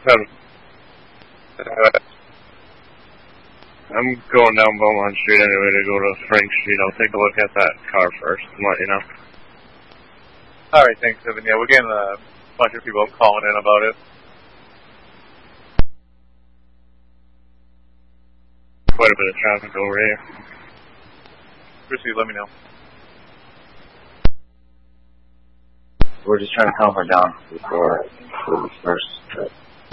I'm going down Beaumont Street anyway to go to Frank Street. I'll take a look at that car first and let you know. Alright, thanks, Evan. Yeah, we're getting a bunch of people calling in about it. Quite a bit of traffic over here. Chrissy, let me know. We're just trying to calm her down before the first trip.